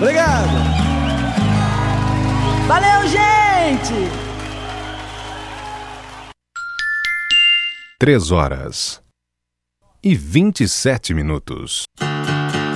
Obrigado. Valeu, gente! 3 horas e 27 minutos.